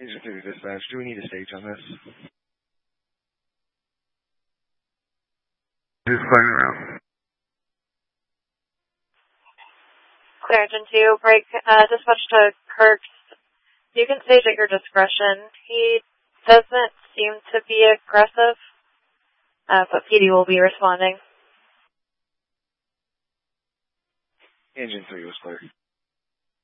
Agent 3 dispatch, do we need a stage on this? Just flying around. Clear Engine 2, break dispatch to Kirks. You can stage at your discretion. He doesn't seem to be aggressive, but PD will be responding. Engine 3 was clear.